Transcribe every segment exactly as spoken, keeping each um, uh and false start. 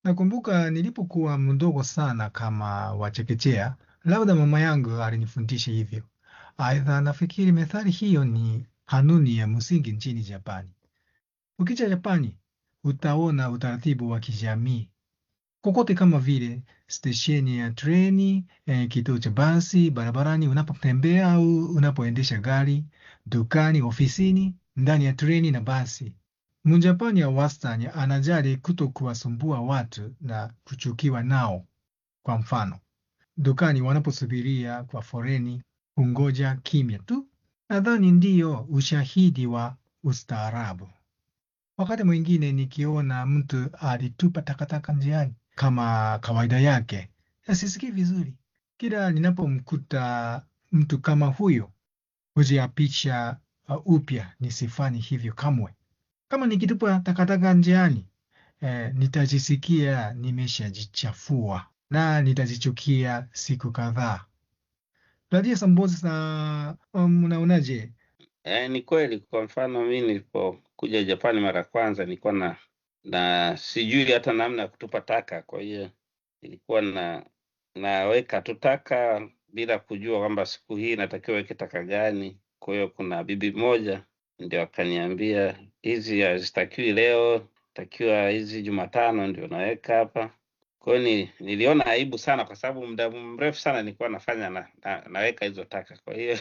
Nakumbuka nilipokuwa mdogo sana kama wa chekechea, labda mama yangu alinifundisha hivyo. Aidha, nafikiri methali hiyo ni kanuni ya msingi nchini Japani. Ukija Japani, utaona utaratibu wa kijamii kokote, kama vile stesheni ya treni, eh, kituo cha basi, barabarani unapotembea au unapoendesha gari, dukani, ofisini, ndani ya treni na basi. Mjapani ya wastani anajali kuto kuwasumbua watu na kuchukiwa nao. Kwa mfano, dukani wanaposubiria kwa foreni, hungoja kimya tu. Nadhani ndiyo ushahidi wa ustaarabu. Wakati mwingine nikiona mtu alitupa takataka njiani kama kawaida yake, sisikii vizuri. Kila ninapomkuta mtu kama huyo, hujiapisha uh, upya nisifanye hivyo kamwe. Kama nikitupa takataka njiani, eh, nitajisikia nimeshajichafua na nitajichukia siku kadhaa. Radia Sambozi sa um, unaonaje? Eh, ni kweli. Kwa mfano mimi nilipokuja Japani mara ya kwanza nilikuwa na na sijui hata namna ya kutupa taka, kwa hiyo nilikuwa na naweka tu taka bila kujua kwamba siku hii natakiwa weke taka gani. Kwa hiyo kuna bibi moja ndio akaniambia hizi hazitakiwi leo, takiwa hizi Jumatano ndio naweka hapa. Kwa hiyo ni, niliona aibu sana kwa sababu muda mrefu sana nilikuwa nafanya na, na, naweka hizo taka. Kwa hiyo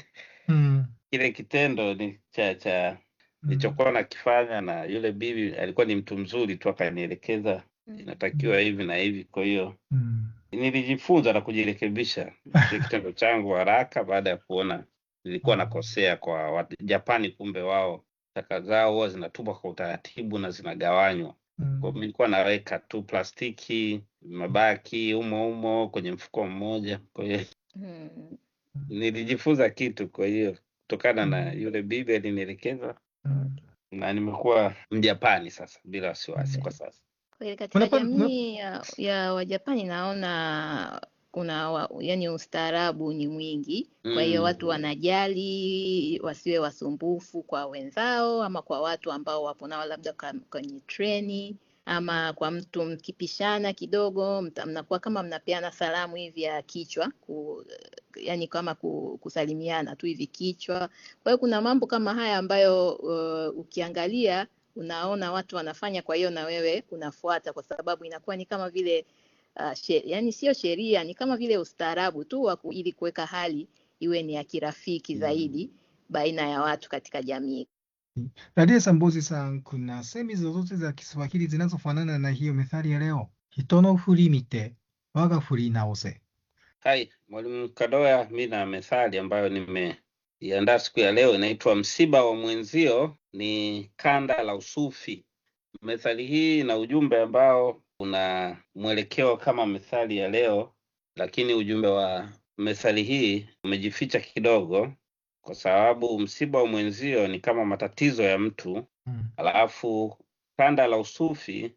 Mm, kile kitendo ni cha cha mm, nilichokuwa nakifanya, na yule bibi alikuwa ni mtu mzuri tu, akanielekeza inatakiwa hivi na hivi. Kwa hiyo mm, nilijifunza na kujirekebisha kile kitendo changu haraka, baada ya kuona nilikuwa nakosea kwa Wajapani. Kumbe wao taka zao huwa zinatupwa kwa utaratibu na zinagawanywa. Kwa hiyo mm, nilikuwa naweka tu plastiki mabaki umo umo kwenye mfuko mmoja. Kwa hiyo Hmm. nilijifunza kitu, kwa hiyo kutokana na mm, yule bibi alinielekeza, mm. na nimekuwa Mjapani sasa bila wasiwasi kwa sasa. Kweli katika Unapa- una- jamii ya, ya Wajapani naona kuna wa, yani ustaarabu ni mwingi. Kwa hiyo watu Mm. wanajali wasiwe wasumbufu kwa wenzao ama kwa watu ambao wapo nao labda ka- kwenye treni ama kwa mtu mkipishana kidogo mta- mnakuwa kama mnapeana salamu hivi ya kichwa ku, yani kama ku, kusalimiana tu hivi kichwa. Kwa hiyo kuna mambo kama haya ambayo uh, ukiangalia unaona watu wanafanya, kwa hiyo na wewe unafuata, kwa sababu inakuwa ni kama vile uh, she, yani sio sheria, ni kama vile ustaarabu tu wa ku- ili kuweka hali iwe ni ya kirafiki zaidi baina ya watu katika jamii. Radia Sambozi san, kuna semi zozote za Kiswahili zinazofanana na hiyo methali ya leo? Hito no furi mite, waga furi naose. Hai, Mwalimu Kadoya, mi na methali ambayo nimeiandaa siku ya leo inaitwa msiba wa mwenzio ni kanda la usufi. Methali hii ina ujumbe ambao una mwelekeo kama methali ya leo, lakini ujumbe wa methali hii umejificha kidogo, kwa sababu msiba wa mwenzio ni kama matatizo ya mtu, Mm, alafu kanda la usufi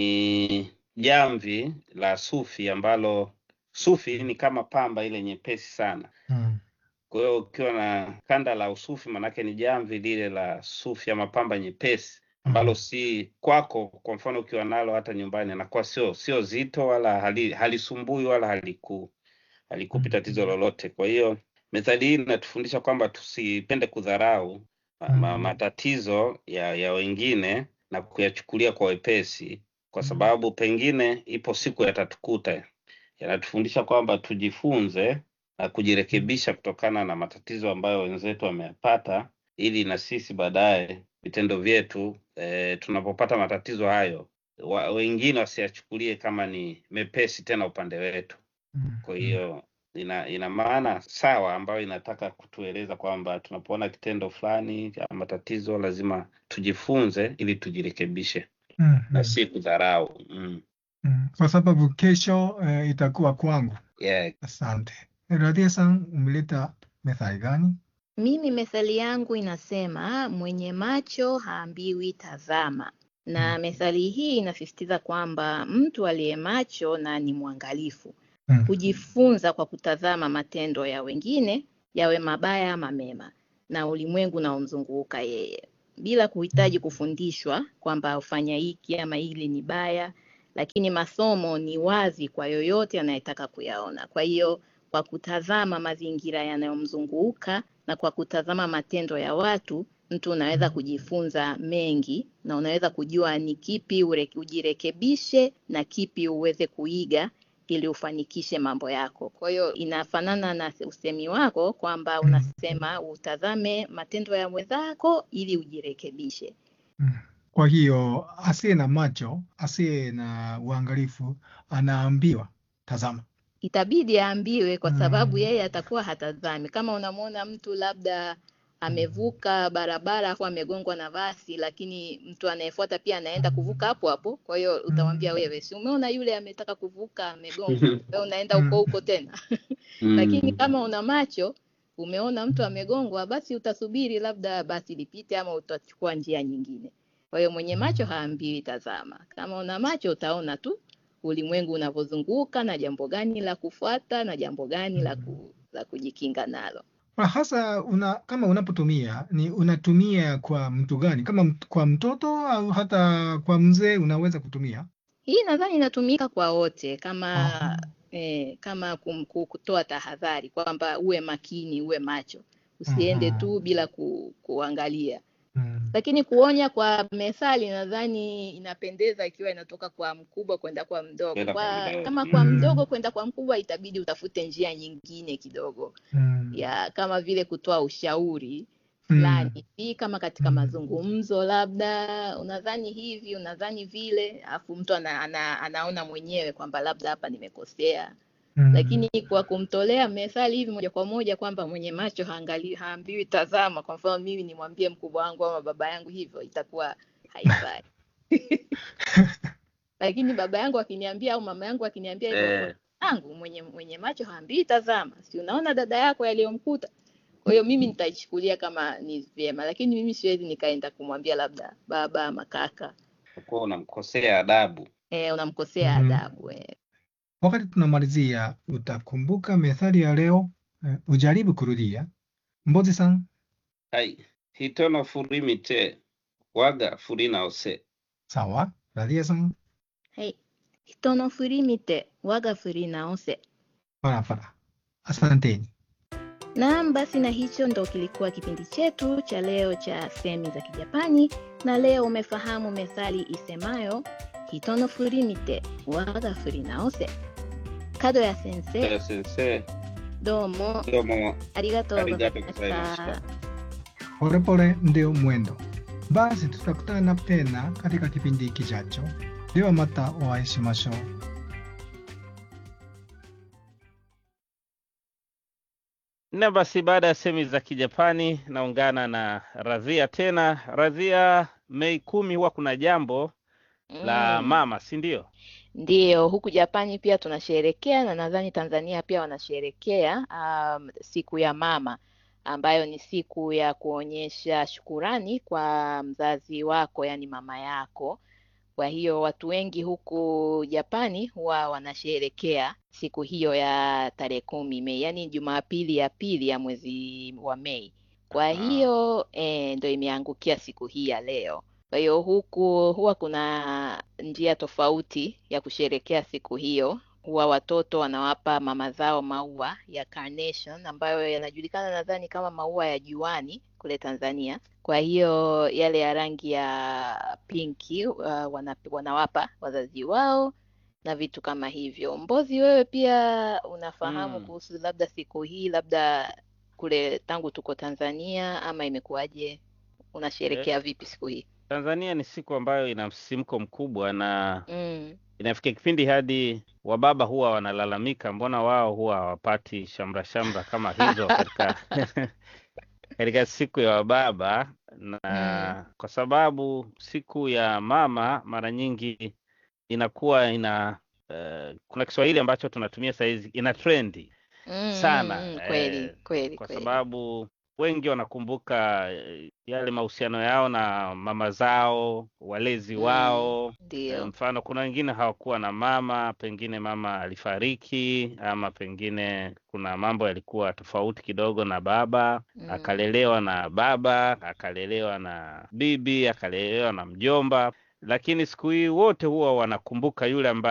ni jamvi la sufi, ambalo sufi ni kama pamba ile nyepesi sana. mm, Kwa hiyo ukiwa na kanda la usufi, manake ni jamvi lile la sufi ama pamba nyepesi, ambalo mm, si kwako. Kwa mfano ukiwa nalo hata nyumbani, anakuwa sio sio zito wala hali, halisumbui wala haliku halikupi tatizo lolote. Kwa hiyo methali hii inatufundisha kwamba tusipende kudharau ma, ma, mm, matatizo ya, ya wengine na kuyachukulia kwa wepesi, kwa mm, sababu pengine ipo siku yatatukuta. Yanatufundisha kwamba tujifunze na kujirekebisha kutokana na matatizo ambayo wenzetu wameyapata, ili na sisi baadaye vitendo vyetu e, tunapopata matatizo hayo wa, wengine wasiyachukulie kama ni mepesi tena upande wetu. mm, Kwa mm, hiyo ina ina maana sawa ambayo inataka kutueleza kwamba tunapoona kitendo fulani cha matatizo lazima tujifunze ili tujirekebishe mm, na mm, si kudharau. Mm. mm. Kwa sababu kesho eh, itakuwa kwangu. Yeah. Asante. Radia san, umeleta methali gani? Mimi methali yangu inasema mwenye macho haambiwi tazama, na Mm, methali hii inasisitiza kwamba mtu aliye macho na ni mwangalifu mm, hujifunza kwa kutazama matendo ya wengine, yawe mabaya ama mema, na ulimwengu unaomzunguka yeye, bila kuhitaji kufundishwa kwamba ufanya hiki ama hili ni baya, lakini masomo ni wazi kwa yoyote anayetaka kuyaona. Kwa hiyo kwa kutazama mazingira yanayomzunguka na kwa kutazama matendo ya watu, mtu unaweza kujifunza mengi na unaweza kujua ni kipi ujirekebishe na kipi uweze kuiga ili ufanikishe mambo yako. Kwa hiyo inafanana na usemi wako kwamba unasema utazame matendo ya mwenzako ili ujirekebishe. Kwa hiyo asiye na macho, asiye na uangalifu anaambiwa tazama. Itabidi aambiwe kwa sababu yeye atakuwa hatazami. Kama unamwona mtu labda amevuka barabara afu amegongwa na basi, lakini mtu anayefuata pia anaenda kuvuka hapo hapo, kwa hiyo utamwambia wewe, si umeona yule ametaka kuvuka amegongwa, wewe unaenda huko huko tena. Lakini kama una macho, umeona mtu amegongwa, basi utasubiri labda basi lipite ama utachukua njia nyingine. Kwa hiyo mwenye macho haambiwi tazama. Kama una macho utaona tu ulimwengu unavyozunguka na jambo gani la kufuata na jambo gani la, ku, la kujikinga nalo. Hasa una, kama unapotumia ni unatumia kwa mtu gani? Kama kwa mtoto au hata kwa mzee unaweza kutumia? Hii nadhani inatumika kwa wote kama uh-huh. eh, kama kum, kutoa tahadhari kwamba uwe makini, uwe macho. Usiende uh-huh. tu bila ku, kuangalia. Hmm. Lakini kuonya kwa methali nadhani inapendeza ikiwa inatoka kwa mkubwa kwenda kwa mdogo. Kwa, kama kwa mdogo kwenda kwa mkubwa itabidi utafute njia nyingine kidogo. Hmm. Ya kama vile kutoa ushauri fulani. Hmm. Kama katika hmm. mazungumzo labda unadhani hivi, unadhani vile, afu mtu ana, ana, anaona mwenyewe kwamba labda hapa nimekosea. Mm. Lakini kwa kumtolea methali hivi moja kwa moja kwamba mwenye macho haangalii haambiwi tazama, kwa mfano mimi nimwambie mkubwa wangu ama baba yangu hivyo, itakuwa haifai. Lakini baba yangu akiniambia au mama yangu akiniambia hivyo, eh, yangu mwenye mwenye macho haambiwi tazama, si unaona dada yako yaliyomkuta. Kwa hiyo mimi nitaichukulia kama ni vyema, lakini mimi siwezi nikaenda kumwambia labda baba ama kaka. Kwa unamkosea adabu. Eh, unamkosea mm. adabu eh. Wakati tunamalizia, utakumbuka methali ya leo, uh, ujaribu kurudia. Mbozi-san. Hai, hito no furi mite, waga furi naose. Sawa, Radia-san. Hai, hito no furi mite, waga furi naose. Parapara. Asanteni. Naam, basi na hicho ndo kilikuwa kipindi chetu cha leo cha semi za Kijapani, na leo umefahamu methali isemayo hito no furi mite, waga furi naose. Kadoya sensei. Kadoya sensei. Domo. Domo. Arigatou gozaimashita. Pole pole ndio mwendo. Basi tutakutana tena katika kipindi kijacho. Dewa mata oai shimashou. Na basi baada ya semi za Kijapani naungana na Radhia tena. Radhia, Mei kumi huwa kuna jambo mm. la mama, si ndio? Ndiyo, huku Japani pia tunasherehekea na nadhani Tanzania pia wanasherehekea um, siku ya mama, ambayo ni siku ya kuonyesha shukurani kwa mzazi wako, yani mama yako. Kwa hiyo watu wengi huku Japani huwa wanasherehekea siku hiyo ya tarehe kumi Mei, yani Jumapili ya pili ya mwezi wa Mei. Kwa hiyo eh, ndio imeangukia siku hii ya leo. Kwa hiyo huku huwa kuna njia tofauti ya kusherehekea siku hiyo. Huwa watoto wanawapa mama zao maua ya carnation ambayo yanajulikana nadhani kama maua ya juani kule Tanzania. Kwa hiyo yale ya rangi ya pinki uh, wana, wanawapa wazazi wao na vitu kama hivyo. Mbozi, wewe pia unafahamu mm. kuhusu labda siku hii, labda kule tangu tuko Tanzania, ama imekuwaje? Unasherehekea vipi siku hii? Tanzania ni siku ambayo ina msisimko mkubwa na mm. inafikia kipindi hadi wababa huwa wanalalamika mbona wao huwa hawapati shamra shamra kama hizo katika katika siku ya wababa na mm. kwa sababu siku ya mama mara nyingi inakuwa ina uh, kuna Kiswahili ambacho tunatumia saizi ina trendi mm, sana mm, kweli, eh, kweli, kwa kweli. sababu wengi wanakumbuka yale mahusiano yao na mama zao, walezi wao. Mm, mfano kuna wengine hawakuwa na mama, pengine mama alifariki, ama pengine kuna mambo yalikuwa tofauti kidogo na baba, mm. akalelewa na baba, akalelewa na bibi, akalelewa na mjomba. lakini siku hii wote huwa wanakumbuka yule ambaye